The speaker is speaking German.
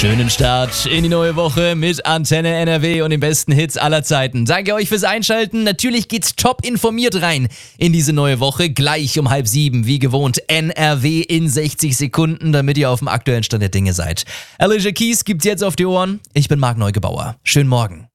Schönen Start in die neue Woche mit Antenne NRW und den besten Hits aller Zeiten. Danke euch fürs Einschalten. Natürlich geht's top informiert rein in diese neue Woche. Gleich um 6:30, wie gewohnt, NRW in 60 Sekunden, damit ihr auf dem aktuellen Stand der Dinge seid. Alicia Keys gibt's jetzt auf die Ohren. Ich bin Marc Neugebauer. Schönen Morgen.